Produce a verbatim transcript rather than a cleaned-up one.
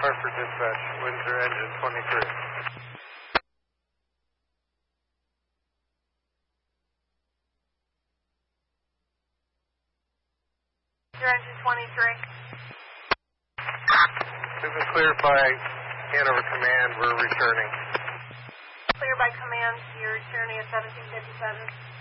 Hartford Dispatch, Windsor engine twenty-three. Engine twenty-three. We've been cleared by Hanover Command. We're returning. Clear by command. You're returning at seventeen fifty-seven.